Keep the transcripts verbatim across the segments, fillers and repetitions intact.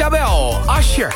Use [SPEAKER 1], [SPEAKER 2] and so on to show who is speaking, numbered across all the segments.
[SPEAKER 1] Isabel Ascher.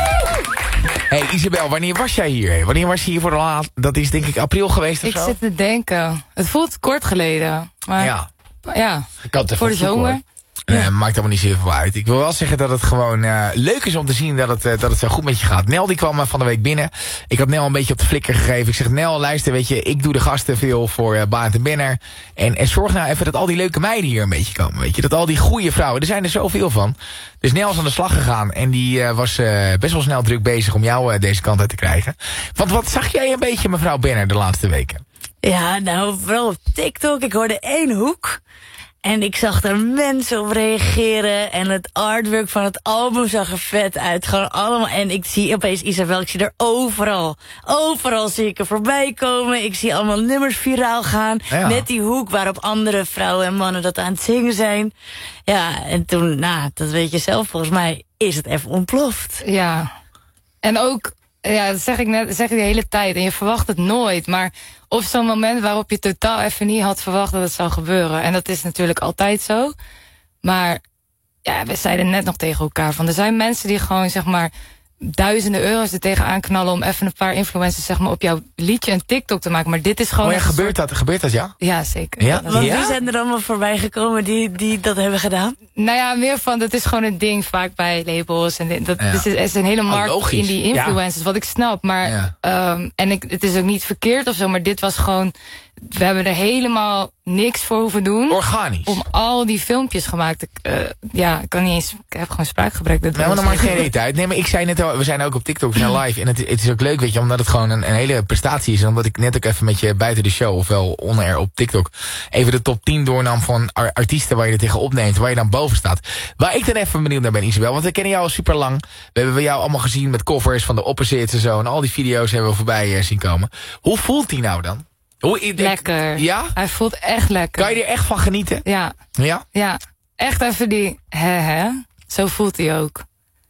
[SPEAKER 1] Hey Isabel, wanneer was jij hier? Wanneer was je hier voor de laat? Dat is denk ik april geweest of
[SPEAKER 2] ik
[SPEAKER 1] zo?
[SPEAKER 2] Ik zit te denken. Het voelt kort geleden. Maar
[SPEAKER 1] ja.
[SPEAKER 2] ja,
[SPEAKER 1] ik kan het
[SPEAKER 2] voor de zomer. Hoor.
[SPEAKER 1] Uh, maakt allemaal niet zoveel uit. Ik wil wel zeggen dat het gewoon uh, leuk is om te zien dat het, uh, dat het zo goed met je gaat. Nel die kwam uh, van de week binnen. Ik had Nel een beetje op de flikker gegeven. Ik zeg, Nel, luister, weet je, ik doe de gasten veel voor uh, Baan en Benner. En, en zorg nou even dat al die leuke meiden hier een beetje komen. Weet je, dat al die goede vrouwen, er zijn er zoveel van. Dus Nel is aan de slag gegaan. En die uh, was uh, best wel snel druk bezig om jou uh, deze kant uit te krijgen. Want wat zag jij een beetje, mevrouw Benner, de laatste weken?
[SPEAKER 3] Ja, nou, vooral op TikTok. Ik hoorde één hoek. En ik zag er mensen op reageren. En het artwork van het album zag er vet uit. Gewoon allemaal. En ik zie opeens Isabel, ik zie er overal. Overal zie ik er voorbij komen. Ik zie allemaal nummers viraal gaan. Ja. Met die hoek waarop andere vrouwen en mannen dat aan het zingen zijn. Ja, en toen, nou, dat weet je zelf. Volgens mij is het even ontploft.
[SPEAKER 2] Ja. En ook, ja, dat zeg ik net, dat zeg ik de hele tijd. En je verwacht het nooit. Maar op zo'n moment waarop je totaal even niet had verwacht dat het zou gebeuren. En dat is natuurlijk altijd zo. Maar ja, we zeiden net nog tegen elkaar van, er zijn mensen die gewoon, zeg maar, duizenden euro's er tegenaan knallen om even een paar influencers, zeg maar, op jouw liedje een TikTok te maken. Maar dit is gewoon...
[SPEAKER 1] Oh ja, gebeurt dat? Gebeurt dat, ja?
[SPEAKER 2] Ja, zeker.
[SPEAKER 1] Ja?
[SPEAKER 3] Want
[SPEAKER 1] ja?
[SPEAKER 3] wie zijn er allemaal voorbij gekomen die, die dat hebben gedaan?
[SPEAKER 2] Nou ja, meer van, dat is gewoon een ding vaak bij labels. En dat, ja. Dus er is een hele markt oh, in die influencers, ja. Wat ik snap. Maar, ja. um, en ik, het is ook niet verkeerd of zo, maar dit was gewoon... We hebben er helemaal niks voor hoeven doen.
[SPEAKER 1] Organisch.
[SPEAKER 2] Om al die filmpjes gemaakt. Ik, uh, ja, ik kan niet eens... Ik heb gewoon spraakgebrek.
[SPEAKER 1] Nee, maar dan maakt geen reet uit. Nee, maar ik zei net al, we zijn ook op TikTok, we zijn live. En het, het is ook leuk, weet je, omdat het gewoon een, een hele prestatie is. En omdat ik net ook even met je buiten de show, ofwel on-air op TikTok, even de top tien doornam van artiesten waar je er tegen opneemt, waar je dan boven staat. Waar ik dan even benieuwd naar ben, Isabel, want we kennen jou al super lang. We hebben jou allemaal gezien met covers van de Opposites en zo. En al die video's hebben we voorbij uh, zien komen. Hoe voelt die nou dan? Hoe, ik,
[SPEAKER 2] lekker.
[SPEAKER 1] Ja?
[SPEAKER 2] Hij voelt echt lekker.
[SPEAKER 1] Kan je er echt van genieten?
[SPEAKER 2] Ja.
[SPEAKER 1] Ja?
[SPEAKER 2] Ja. Echt even die hè hè. Zo voelt hij ook.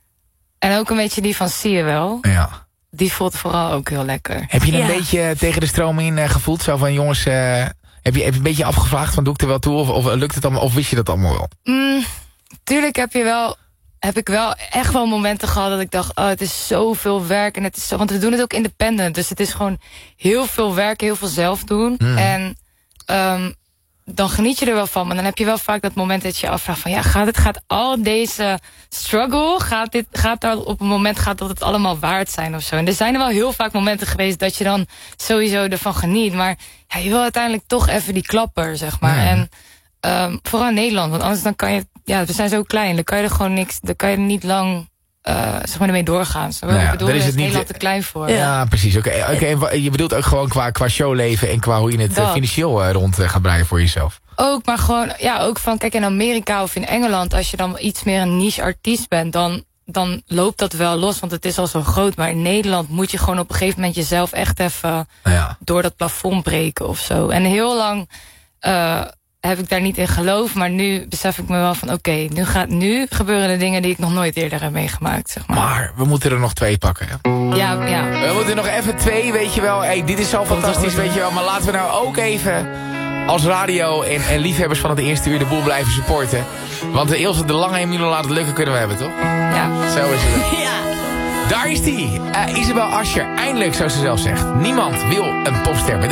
[SPEAKER 2] En ook een beetje die van zie je wel.
[SPEAKER 1] Ja.
[SPEAKER 2] Die voelt vooral ook heel lekker.
[SPEAKER 1] Heb je een
[SPEAKER 2] ja.
[SPEAKER 1] beetje tegen de stroom in uh, gevoeld? Zo van jongens, uh, heb, je, heb je een beetje afgevraagd van doe ik er wel toe? Of, of lukt het allemaal? Of wist je dat allemaal wel?
[SPEAKER 2] Mm, tuurlijk heb je wel... heb ik wel echt wel momenten gehad dat ik dacht, oh, het is zoveel werk. En het is zo, want we doen het ook independent. Dus het is gewoon heel veel werk, heel veel zelf doen. Mm. En um, dan geniet je er wel van. Maar dan heb je wel vaak dat moment dat je je afvraagt van, ja, gaat het, gaat al deze struggle, gaat dit, gaat daar op een moment gaat dat het allemaal waard zijn of zo. En er zijn er wel heel vaak momenten geweest dat je dan sowieso ervan geniet. Maar ja, je wil uiteindelijk toch even die klapper, zeg maar. Mm. En um, vooral in Nederland, want anders dan kan je, ja, we zijn zo klein, dan kan je er gewoon niks, dan kan je er niet lang uh, zeg maar ermee doorgaan. Zo, nou ja, ik bedoel, daar is het niet Nederland te klein voor.
[SPEAKER 1] Ja, ja precies. Oké, okay. okay. okay. Je bedoelt ook gewoon qua, qua showleven en qua hoe je het dat. financieel uh, rond uh, gaat breien voor jezelf.
[SPEAKER 2] Ook, maar gewoon, ja, ook van, kijk, in Amerika of in Engeland, als je dan iets meer een niche artiest bent, dan, dan loopt dat wel los, want het is al zo groot. Maar in Nederland moet je gewoon op een gegeven moment jezelf echt even ja. door dat plafond breken of zo. En heel lang uh, heb ik daar niet in geloofd, maar nu besef ik me wel van, oké, okay, nu, gaat, nu gebeuren de dingen die ik nog nooit eerder heb meegemaakt, zeg maar.
[SPEAKER 1] Maar we moeten er nog twee pakken, hè?
[SPEAKER 2] Ja, ja.
[SPEAKER 1] We moeten nog even twee, weet je wel. Hey, dit is zo fantastisch, weet je wel. Maar laten we nou ook even als radio en, en liefhebbers van het eerste uur de boel blijven supporten. Want de Ilse de Lange en Milo laten lukken kunnen we hebben, toch?
[SPEAKER 2] Ja.
[SPEAKER 1] Zo is het.
[SPEAKER 3] Ja.
[SPEAKER 1] Daar is die. Uh, Isabel Ascher. Eindelijk, zoals ze zelf zegt. Niemand wil een popster.